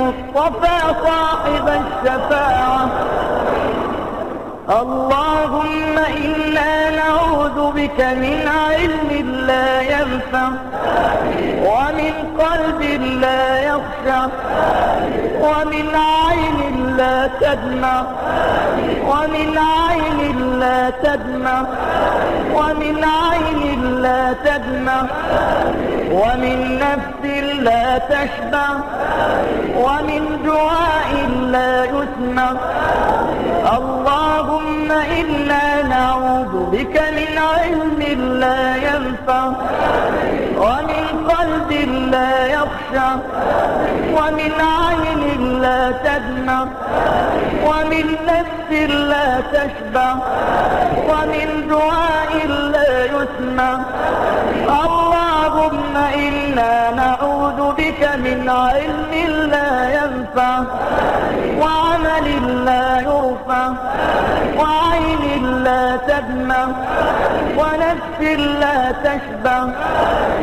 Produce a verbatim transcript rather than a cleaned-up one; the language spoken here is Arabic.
المصطفى صاحب الشفاعة. اللهم إنا نعوذ بك من علم لا ينفع ومن قلب لا يخشع ومن عين لا تدمع ومن عين لا تدمع ومن عين لا تدمع ومن نفس لا تشبع ومن دعاء لا يسمع. اللهم إنا نعوذ بك من علم لا ينفع ومن قلب لا يخشع ومن عين لا تدمع ومن نفس لا تشبع ومن دعاء لا يسمع. اللهم إنا نعوذ بك من علم لا ينفع وعمل لا يرفع وعين لا تدمع ونفس لا تشبع